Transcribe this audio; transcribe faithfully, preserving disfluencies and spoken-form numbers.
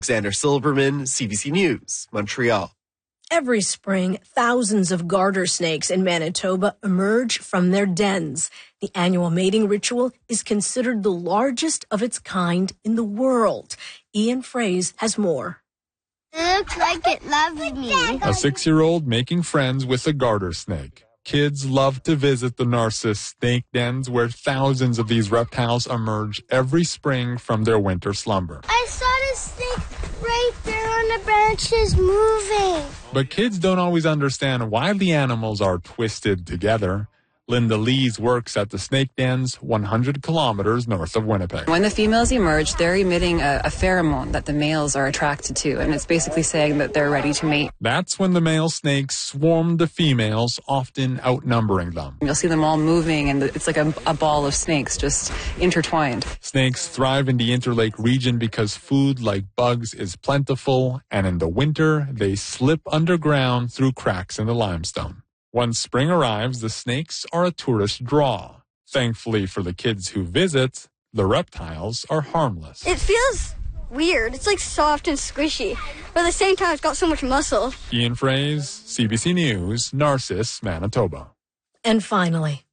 Alexander Silverman, C B C News, Montreal. Every spring, thousands of garter snakes in Manitoba emerge from their dens. The annual mating ritual is considered the largest of its kind in the world. Ian Fraze has more. It looks like it loves me. A six-year-old making friends with a garter snake. Kids love to visit the Narcissus snake dens where thousands of these reptiles emerge every spring from their winter slumber. I saw the snake right there on the branches moving. But kids don't always understand why the animals are twisted together. Linda Lees works at the snake dens one hundred kilometers north of Winnipeg. When the females emerge, they're emitting a, a pheromone that the males are attracted to, and it's basically saying that they're ready to mate. That's when the male snakes swarm the females, often outnumbering them. You'll see them all moving, and it's like a, a ball of snakes just intertwined. Snakes thrive in the Interlake region because food like bugs is plentiful, and in the winter, they slip underground through cracks in the limestone. Once spring arrives, the snakes are a tourist draw. Thankfully for the kids who visit, the reptiles are harmless. It feels weird. It's like soft and squishy, but at the same time, it's got so much muscle. Ian Fraze, C B C News, Narcissus, Manitoba. And finally,